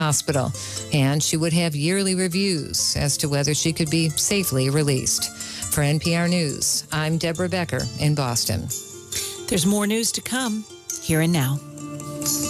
hospital, and she would have yearly reviews as to whether she could be safely released. For NPR News, I'm Deborah Becker in Boston. There's more news to come, here and now.